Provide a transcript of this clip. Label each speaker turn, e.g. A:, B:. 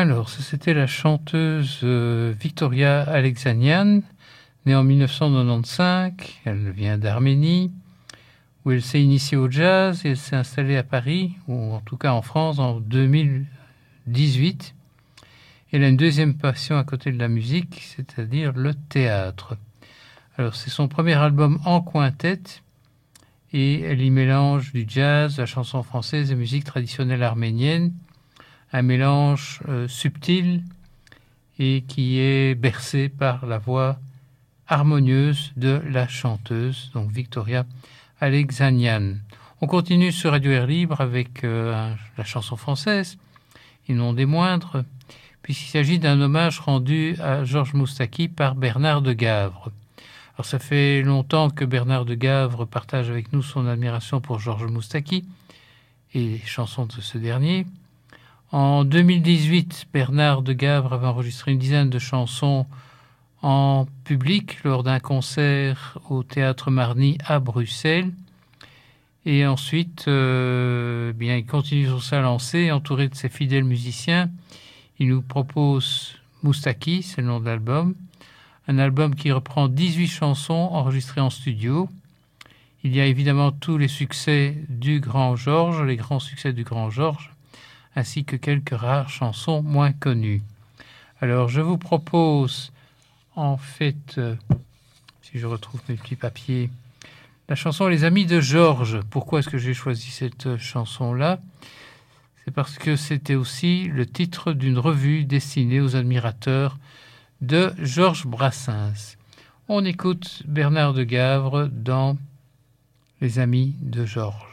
A: Alors, c'était la chanteuse Victoria Alexanian, née en 1995. Elle vient d'Arménie, où elle s'est initiée au jazz et elle s'est installée à Paris, ou en tout cas en France, en 2018. Elle a une deuxième passion à côté de la musique, c'est-à-dire le théâtre. Alors, c'est son premier album en quintet et elle y mélange du jazz, la chanson française et musique traditionnelle arménienne. Un mélange subtil et qui est bercé par la voix harmonieuse de la chanteuse, donc Victoria Alexanian. On continue sur Radio Air Libre avec la chanson française, et non des moindres, puisqu'il s'agit d'un hommage rendu à Georges Moustaki par Bernard de Gavre. Alors ça fait longtemps que Bernard de Gavre partage avec nous son admiration pour Georges Moustaki et les chansons de ce dernier. En 2018, Bernard de Gavre avait enregistré une dizaine de chansons en public lors d'un concert au Théâtre Marny à Bruxelles. Et ensuite, il continue sur sa lancée, entouré de ses fidèles musiciens. Il nous propose Moustaki, c'est le nom de l'album. Un album qui reprend 18 chansons enregistrées en studio. Il y a évidemment tous les succès du Grand Georges, les grands succès du Grand Georges, ainsi que quelques rares chansons moins connues. Alors, je vous propose, en fait, si je retrouve mes petits papiers, la chanson Les Amis de Georges. Pourquoi est-ce que j'ai choisi cette chanson-là ? C'est parce que c'était aussi le titre d'une revue destinée aux admirateurs de Georges Brassens. On écoute Bernard de Gavre dans Les Amis de Georges.